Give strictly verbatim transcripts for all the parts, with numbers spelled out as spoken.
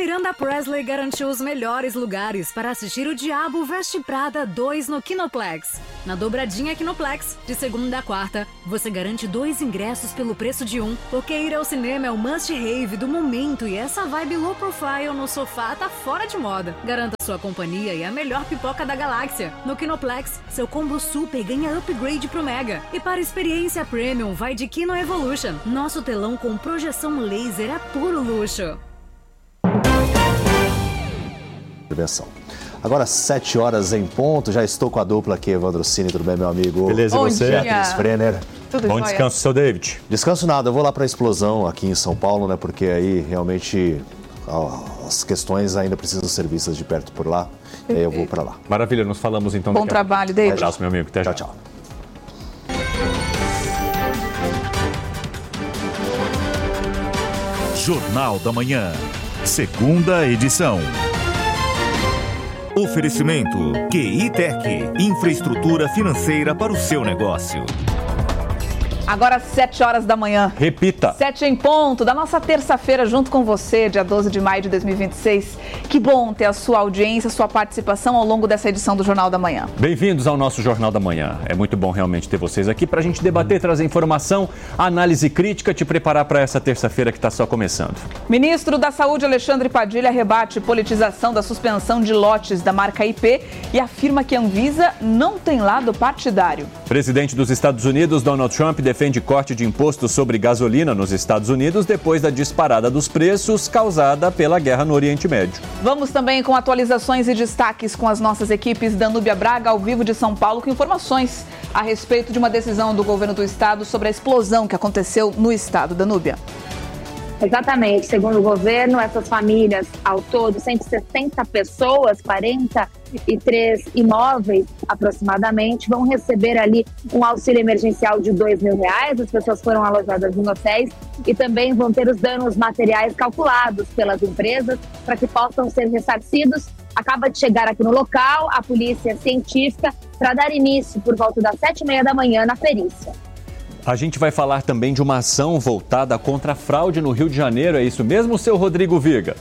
Miranda Presley garantiu os melhores lugares para assistir O Diabo Veste Prada dois no Kinoplex. Na dobradinha Kinoplex, de segunda a quarta, você garante dois ingressos pelo preço de um, porque ir ao cinema é o must-have do momento e essa vibe low profile no sofá tá fora de moda. Garanta sua companhia e a melhor pipoca da galáxia. No Kinoplex, seu combo super ganha upgrade pro Mega. E para experiência premium, vai de Kino Evolution. Nosso telão com projeção laser é puro luxo. Agora, sete horas em ponto, já estou com a dupla aqui, Evandro Cini, tudo bem, meu amigo? Beleza, e você? Beatriz Brenner. Tudo Bom jóia. Descanso, seu David. Descanso nada, eu vou lá para a explosão aqui em São Paulo, né, porque aí realmente as questões ainda precisam ser vistas de perto por lá, e aí eu vou para lá. Maravilha, nos falamos então. Bom trabalho, David. Um abraço, meu amigo, até já. Tchau, tchau. Jornal da Manhã, segunda edição. Oferecimento Q I Tech, infraestrutura financeira para o seu negócio. Agora, sete horas da manhã. Repita. Sete em ponto, da nossa terça-feira, junto com você, dia doze de maio de dois mil e vinte e seis. Que bom ter a sua audiência, a sua participação ao longo dessa edição do Jornal da Manhã. Bem-vindos ao nosso Jornal da Manhã. É muito bom realmente ter vocês aqui para a gente debater, trazer informação, análise crítica, te preparar para essa terça-feira que está só começando. Ministro da Saúde, Alexandre Padilha, rebate politização da suspensão de lotes da marca I P e afirma que a Anvisa não tem lado partidário. Presidente dos Estados Unidos, Donald Trump, defende corte de imposto sobre gasolina nos Estados Unidos depois da disparada dos preços causada pela guerra no Oriente Médio. Vamos também com atualizações e destaques com as nossas equipes da Núbia Braga, ao vivo de São Paulo, com informações a respeito de uma decisão do governo do estado sobre a explosão que aconteceu no estado. Danúbia. Exatamente, segundo o governo, essas famílias, ao todo, cento e sessenta pessoas, quarenta e três imóveis aproximadamente, vão receber ali um auxílio emergencial de dois mil reais. As pessoas foram alojadas em hotéis e também vão ter os danos materiais calculados pelas empresas para que possam ser ressarcidos. Acaba de chegar aqui no local a polícia científica para dar início por volta das sete e meia da manhã na perícia. A gente vai falar também de uma ação voltada contra a fraude no Rio de Janeiro, é isso mesmo, seu Rodrigo Viga?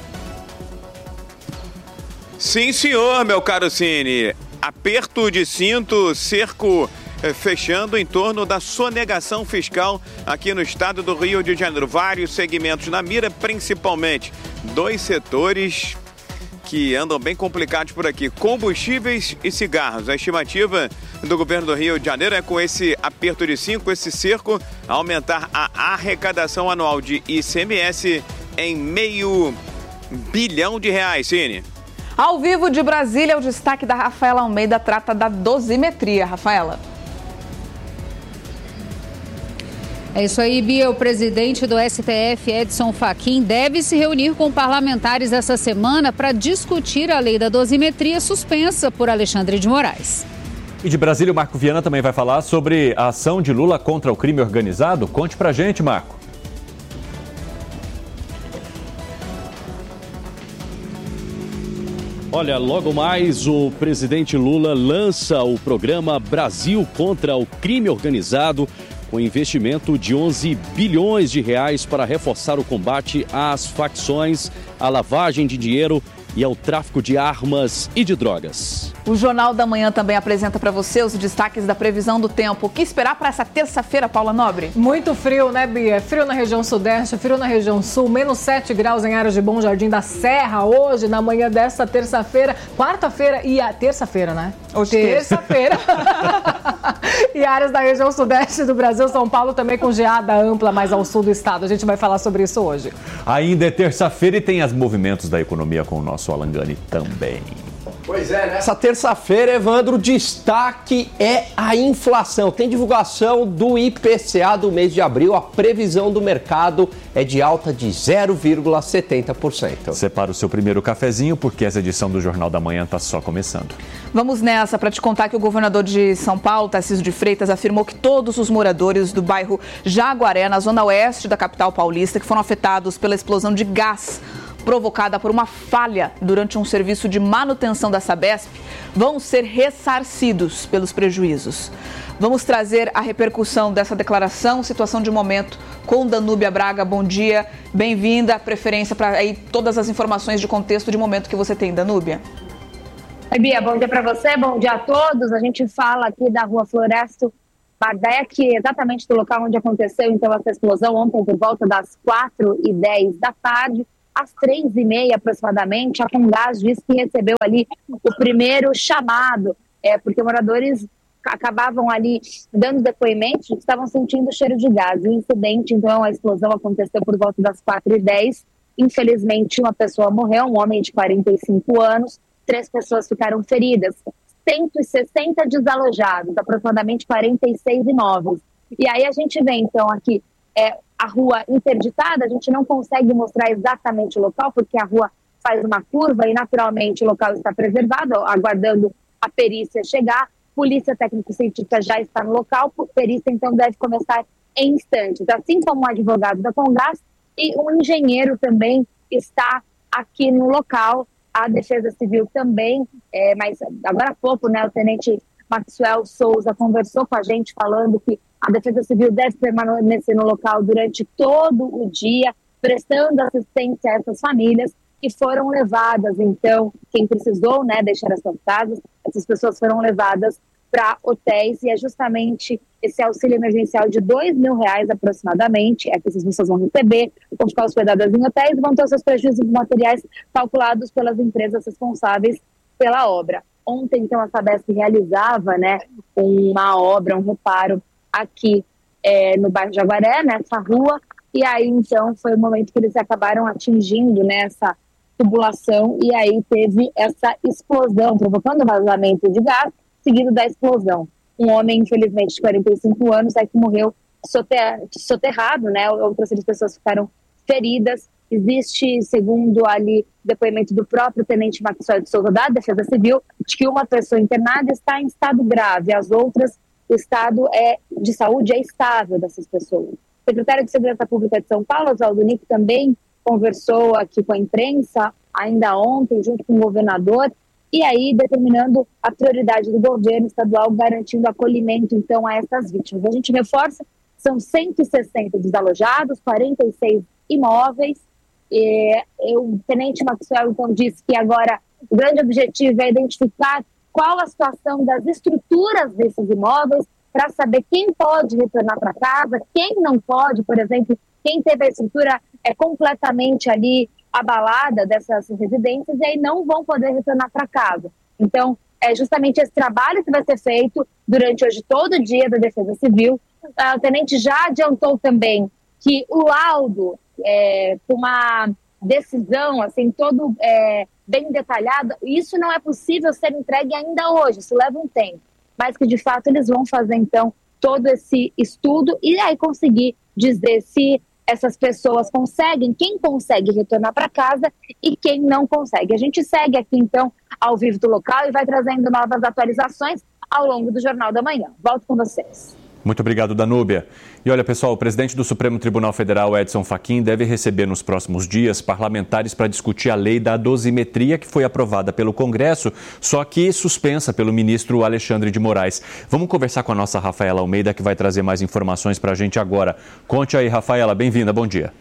Sim, senhor, meu caro Cine. Aperto de cinto, cerco eh, fechando em torno da sonegação fiscal aqui no estado do Rio de Janeiro. Vários segmentos na mira, principalmente dois setores que andam bem complicados por aqui: combustíveis e cigarros. A estimativa do governo do Rio de Janeiro é, com esse aperto de cinco, esse cerco, aumentar a arrecadação anual de I C M S em meio bilhão de reais, Cine. Ao vivo de Brasília, o destaque da Rafaela Almeida trata da dosimetria. Rafaela. É isso aí, Bia. O presidente do S T F, Edson Fachin, deve se reunir com parlamentares essa semana para discutir a lei da dosimetria suspensa por Alexandre de Moraes. E de Brasília, o Marco Viana também vai falar sobre a ação de Lula contra o crime organizado. Conte pra gente, Marco. Olha, logo mais o presidente Lula lança o programa Brasil contra o Crime Organizado, com investimento de onze bilhões de reais para reforçar o combate às facções, à lavagem de dinheiro e ao tráfico de armas e de drogas. O Jornal da Manhã também apresenta para você os destaques da previsão do tempo. O que esperar para essa terça-feira, Paula Nobre? Muito frio, né, Bia? Frio na região sudeste, frio na região sul, menos sete graus em áreas de Bom Jardim da Serra hoje, na manhã desta terça-feira, quarta-feira e a terça-feira, né? Hoje terça-feira. E áreas da região sudeste do Brasil, São Paulo também com geada ampla mais ao sul do estado. A gente vai falar sobre isso hoje. Ainda é terça-feira e tem as movimentos da economia com o nosso Alan Gani também. Pois é, nessa terça-feira, Evandro, o destaque é a inflação. Tem divulgação do I P C A do mês de abril. A previsão do mercado é de alta de zero vírgula setenta por cento. Separa o seu primeiro cafezinho, porque essa edição do Jornal da Manhã está só começando. Vamos nessa para te contar que o governador de São Paulo, Tarcísio de Freitas, afirmou que todos os moradores do bairro Jaguaré, na zona oeste da capital paulista, que foram afetados pela explosão de gás provocada por uma falha durante um serviço de manutenção da Sabesp, vão ser ressarcidos pelos prejuízos. Vamos trazer a repercussão dessa declaração, situação de momento, com Danúbia Braga. Bom dia, bem-vinda. Preferência para aí todas as informações de contexto de momento que você tem, Danúbia. Oi, Bia, bom dia para você, bom dia a todos. A gente fala aqui da Rua Floresto Bardec, exatamente do local onde aconteceu então essa explosão ontem por volta das quatro e dez da tarde. Às três e meia aproximadamente, a Comgás disse que recebeu ali o primeiro chamado, é, porque moradores acabavam ali dando depoimentos de que estavam sentindo cheiro de gás. O incidente, então, a explosão aconteceu por volta das quatro e dez. Infelizmente, uma pessoa morreu, um homem de quarenta e cinco anos, três pessoas ficaram feridas, cento e sessenta desalojados, aproximadamente quarenta e seis imóveis. E aí a gente vê, então, aqui é, a rua interditada, a gente não consegue mostrar exatamente o local, porque a rua faz uma curva e, naturalmente, o local está preservado, aguardando a perícia chegar. Polícia Técnico-Científica já está no local, a perícia, então, deve começar em instantes. Assim como o advogado da Comgás e um engenheiro também está aqui no local. A Defesa Civil também, é, mas agora há pouco, né, o tenente Maxwell Souza conversou com a gente falando que a Defesa Civil deve permanecer no local durante todo o dia, prestando assistência a essas famílias que foram levadas, então, quem precisou, né, deixar as suas casas, essas pessoas foram levadas para hotéis, e é justamente esse auxílio emergencial de dois mil reais aproximadamente, é que essas pessoas vão receber, vão ficar hospedadas em hotéis e vão ter os seus prejuízos materiais calculados pelas empresas responsáveis pela obra. Ontem, então, a Sabesp realizava, né, uma obra, um reparo aqui é, no bairro Jaguaré, nessa rua, e aí, então, foi o momento que eles acabaram atingindo, né, essa tubulação, e aí teve essa explosão, provocando vazamento de gás, seguido da explosão. Um homem, infelizmente, de quarenta e cinco anos, é que morreu soterrado, né? Outras seis pessoas ficaram feridas. Existe, segundo ali depoimento do próprio tenente Maxwell de Souza da Defesa Civil, de que uma pessoa internada está em estado grave, as outras, o estado é, de saúde é estável dessas pessoas. O secretário de Segurança Pública de São Paulo, Oswaldo Nick, também conversou aqui com a imprensa, ainda ontem, junto com o governador, e aí determinando a prioridade do governo estadual, garantindo acolhimento, então, a essas vítimas. A gente reforça, são cento e sessenta desalojados, quarenta e seis imóveis. E, e o tenente Maxwell, então, disse que agora o grande objetivo é identificar qual a situação das estruturas desses imóveis, para saber quem pode retornar para casa, quem não pode, por exemplo, quem teve a estrutura é completamente ali abalada dessas residências e aí não vão poder retornar para casa. Então, é justamente esse trabalho que vai ser feito durante hoje todo o dia da Defesa Civil. O tenente já adiantou também que o laudo, é, com uma decisão assim, todo é, bem detalhada, isso não é possível ser entregue ainda hoje, isso leva um tempo, mas que de fato eles vão fazer então todo esse estudo e aí conseguir dizer se essas pessoas conseguem, quem consegue retornar para casa e quem não consegue. A gente segue aqui, então, ao vivo do local e vai trazendo novas atualizações ao longo do Jornal da Manhã. Volto com vocês. Muito obrigado, Danúbia. E olha, pessoal, o presidente do Supremo Tribunal Federal, Edson Fachin, deve receber nos próximos dias parlamentares para discutir a lei da dosimetria que foi aprovada pelo Congresso, só que suspensa pelo ministro Alexandre de Moraes. Vamos conversar com a nossa Rafaela Almeida, que vai trazer mais informações para a gente agora. Conte aí, Rafaela. Bem-vinda. Bom dia.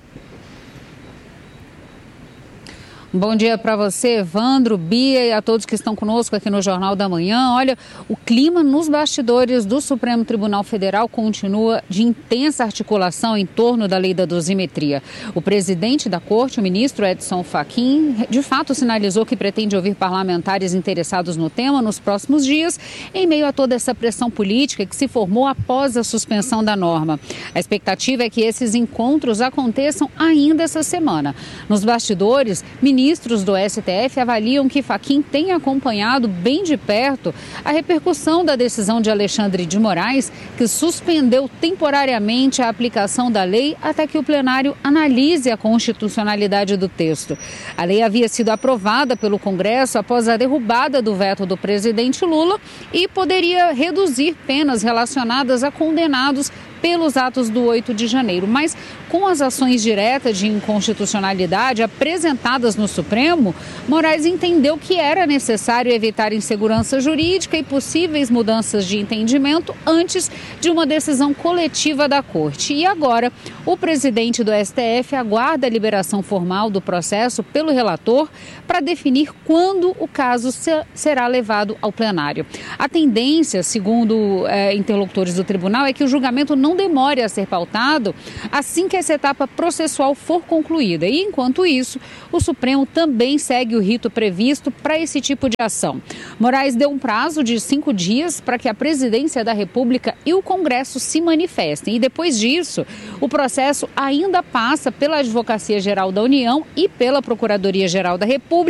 Bom dia para você, Evandro, Bia e a todos que estão conosco aqui no Jornal da Manhã. Olha, o clima nos bastidores do Supremo Tribunal Federal continua de intensa articulação em torno da lei da dosimetria. O presidente da Corte, o ministro Edson Fachin, de fato sinalizou que pretende ouvir parlamentares interessados no tema nos próximos dias, em meio a toda essa pressão política que se formou após a suspensão da norma. A expectativa é que esses encontros aconteçam ainda essa semana. Nos bastidores, ministros Ministros do S T F avaliam que Fachin tem acompanhado bem de perto a repercussão da decisão de Alexandre de Moraes, que suspendeu temporariamente a aplicação da lei até que o plenário analise a constitucionalidade do texto. A lei havia sido aprovada pelo Congresso após a derrubada do veto do presidente Lula e poderia reduzir penas relacionadas a condenados pelos atos do oito de janeiro. Mas com as ações diretas de inconstitucionalidade apresentadas no Supremo, Moraes entendeu que era necessário evitar insegurança jurídica e possíveis mudanças de entendimento antes de uma decisão coletiva da Corte. E agora, o presidente do S T F aguarda a liberação formal do processo pelo relator para definir quando o caso será levado ao plenário. A tendência, segundo eh, interlocutores do tribunal, é que o julgamento não demore a ser pautado assim que essa etapa processual for concluída. E, enquanto isso, o Supremo também segue o rito previsto para esse tipo de ação. Moraes deu um prazo de cinco dias para que a Presidência da República e o Congresso se manifestem. E depois disso, o processo ainda passa pela Advocacia Geral da União e pela Procuradoria Geral da República,